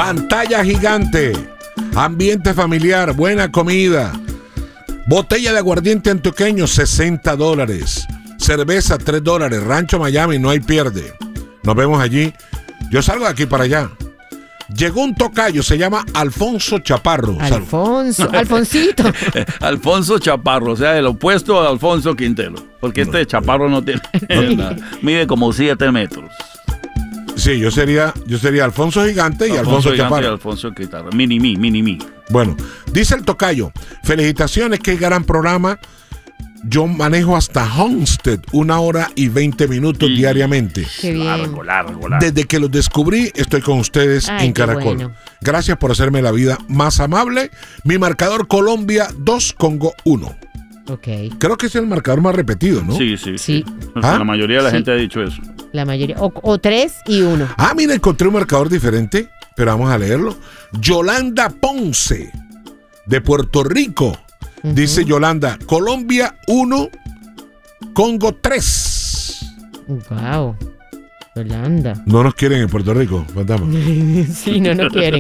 pantalla gigante, ambiente familiar, buena comida, botella de aguardiente antioqueño, $60. Cerveza, $3. Rancho Miami, no hay pierde. Nos vemos allí. Yo salgo de aquí para allá. Llegó un tocayo, se llama Alfonso Chaparro. Alfonsito. Alfonso Chaparro, o sea, el opuesto a Alfonso Quintero. Porque este Chaparro no tiene nada. Mide como 7 metros. Sí, yo sería Alfonso Gigante y Alfonso Chaparro. Y Alfonso Quintero. Mini-mí. Bueno, dice el tocayo, felicitaciones, qué gran programa. Yo manejo hasta Homestead 1 hora y 20 minutos diariamente. Qué bien. Largo. Desde que los descubrí, estoy con ustedes en Caracol. Bueno. Gracias por hacerme la vida más amable. Mi marcador Colombia 2, Congo 1. Ok. Creo que es el marcador más repetido, ¿no? Sí. ¿Ah? La mayoría de la gente ha dicho eso. La mayoría. O 3 y 1. Ah, mira, encontré un marcador diferente, pero vamos a leerlo. Yolanda Ponce, de Puerto Rico. Dice Yolanda, Colombia 1, Congo 3. Wow. Yolanda. No nos quieren en Puerto Rico, fantasma. Sí, no quieren.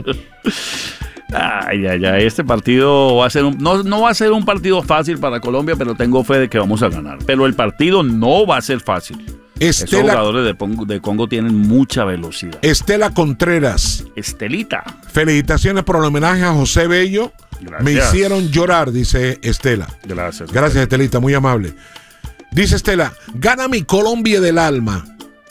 Ay. Este partido va a ser no va a ser un partido fácil para Colombia, pero tengo fe de que vamos a ganar. Pero el partido no va a ser fácil. Esos jugadores de Congo tienen mucha velocidad. Estela Contreras. Estelita. Felicitaciones por el homenaje a José Bello. Gracias. Me hicieron llorar, dice Estela. Gracias, Estelita, muy amable. Dice Estela, gana mi Colombia del alma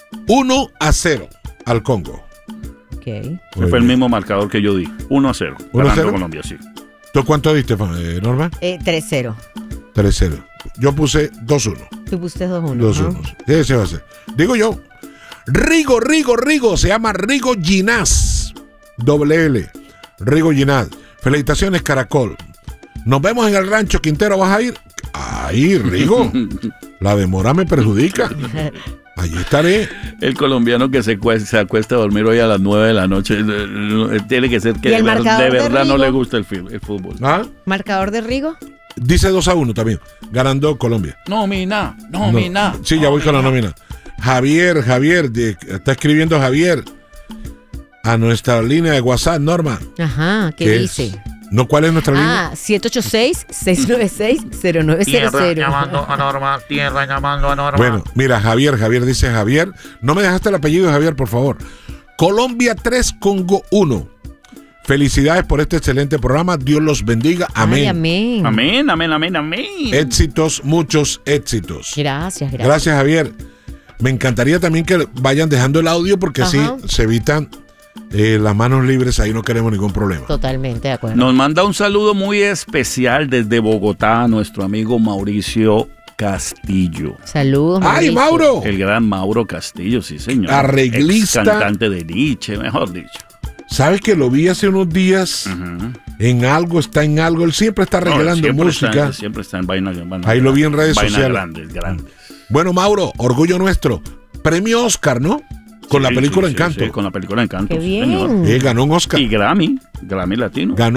1-0 al Congo. Ok. Ese fue el mismo marcador que yo di. 1-0. Ganando Colombia, sí. ¿Tú cuánto diste, Norma? 3-0. 3-0. Yo puse 2-1. Tú pusiste 2-1. 2-1. Ese va a ser. Digo yo. Rigo. Se llama Rigo Ginás. L. Rigo Ginás. Felicitaciones, Caracol. Nos vemos en el rancho Quintero. ¿Vas a ir? Ahí, Rigo. La demora me perjudica. Allí estaré. El colombiano que se acuesta a dormir hoy a las 9 de la noche tiene que ser que de verdad no le gusta el fútbol. ¿Ah? ¿Marcador de Rigo? Dice 2-1 también. Ganando Colombia. Nómina. Sí, ya voy con la nómina. Javier, está escribiendo Javier a nuestra línea de WhatsApp, Norma. Ajá, ¿qué dice? No, ¿cuál es nuestra línea? 786-696-0900. Tierra llamando a Norma. Bueno, mira, Javier dice Javier. No me dejaste el apellido de Javier, por favor. Colombia 3, Congo 1. Felicidades por este excelente programa. Dios los bendiga. Amén. Ay, Amén. Éxitos, muchos éxitos. Gracias. Gracias, Javier. Me encantaría también que vayan dejando el audio porque así se evitan las manos libres. Ahí no queremos ningún problema. Totalmente de acuerdo. Nos manda un saludo muy especial desde Bogotá nuestro amigo Mauricio Castillo. Saludos, Mauricio. ¡Ay, Mauro! El gran Mauro Castillo, sí, señor. Arreglista. Cantante de Nietzsche, mejor dicho. ¿Sabes que lo vi hace unos días? En algo, está en algo. Él siempre está arreglando música. Siempre está en vainas. Ahí lo vi en redes sociales. Grandes. Bueno, Mauro, orgullo nuestro. Premio Oscar, ¿no? Con la película Encanto. Sí, con la película Encanto. Qué bien. Ganó un Oscar. Y Grammy Latino. Ganó